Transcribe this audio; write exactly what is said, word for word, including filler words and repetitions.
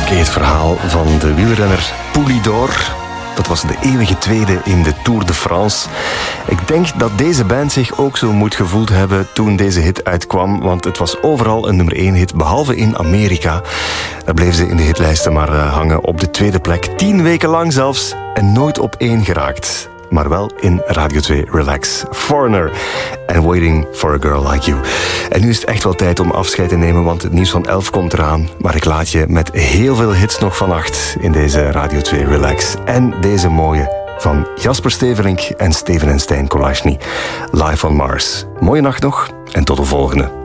Oké, het verhaal van de wielrenner Poulidor. Dat was de eeuwige tweede in de Tour de France. Ik denk dat deze band zich ook zo moet gevoeld hebben toen deze hit uitkwam, want het was overal een nummer één hit, behalve in Amerika. Daar bleef ze in de hitlijsten maar hangen op de tweede plek, tien weken lang zelfs, en nooit op één geraakt. Maar wel in Radio twee Relax. Foreigner and Waiting for a Girl Like You. En nu is het echt wel tijd om afscheid te nemen, want het nieuws van elf komt eraan. Maar ik laat je met heel veel hits nog van acht in deze Radio twee Relax. En deze mooie van Jasper Stevelink en Steven en Stijn Kolashny. Live on Mars. Mooie nacht nog en tot de volgende.